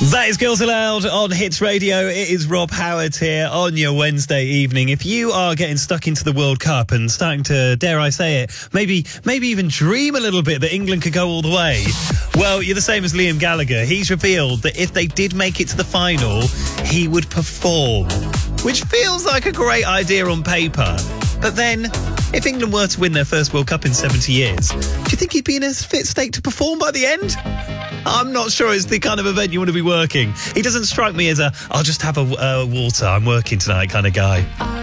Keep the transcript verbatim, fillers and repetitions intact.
That is Girls Aloud on Hits Radio. It is Rob Howard here on your Wednesday evening. If you are getting stuck into the World Cup and starting to, dare I say it, maybe maybe even dream a little bit that England could go all the way, well, you're the same as Liam Gallagher. He's revealed that if they did make it to the final, he would perform, which feels like a great idea on paper. But then, if England were to win their first World Cup in seventy years, do you think he'd be in a fit state to perform by the end? I'm not sure it's the kind of event you want to be working. He doesn't strike me as a, I'll just have a uh, water, I'm working tonight kind of guy.